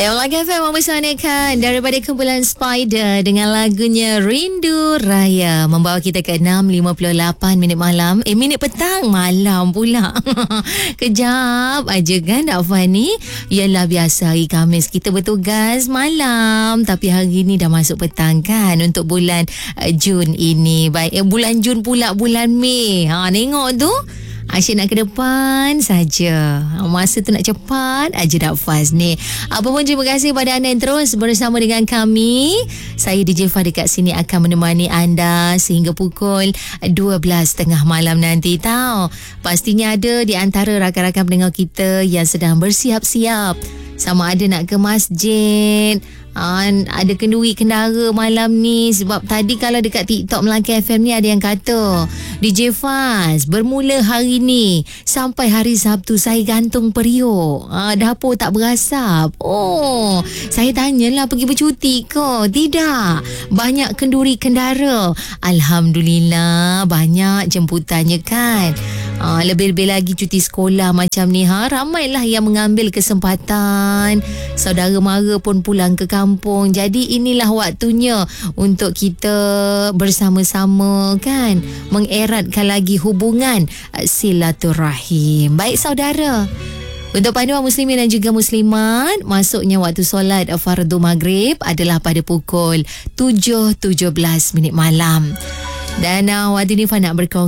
Melaka FM mempersanakan daripada kumpulan Spider dengan lagunya Rindu Raya, membawa kita ke 6.58 minit malam. Minit petang, malam pula. Kejap aja kan Dak Fani. Yalah, biasa hari Khamis kita bertugas malam, tapi hari ni dah masuk petang kan untuk bulan Jun ini. Baik, bulan Jun pula bulan Mei. Tengok tu, asyik nak ke depan saja. Masa tu nak cepat aja, dah fast ni. Apa pun, terima kasih pada anda yang terus bersama dengan kami. Saya DJ Fah dekat sini akan menemani anda sehingga pukul 12.30 malam nanti tau. Pastinya ada di antara rakan-rakan pendengar kita yang sedang bersiap-siap, sama ada nak ke masjid, ada kenduri kendara malam ni. Sebab tadi kalau dekat TikTok Melaka FM ni ada yang kata, DJ Faz, bermula hari ni sampai hari Sabtu saya gantung periuk, dapur tak berasap. Saya tanyalah, pergi bercuti ke? Tidak, banyak kenduri kendara. Alhamdulillah banyak jemputannya kan. Lebih-lebih lagi cuti sekolah macam ni, ramailah yang mengambil kesempatan. Saudara mara pun pulang ke kampung. Jadi inilah waktunya untuk kita bersama-sama kan, mengeratkan lagi hubungan silaturahim. Baik saudara, untuk panduan muslimin dan juga muslimat, masuknya waktu solat fardu maghrib adalah pada pukul 7.17 minit malam. Dan waktu ni Fah nak berkongsi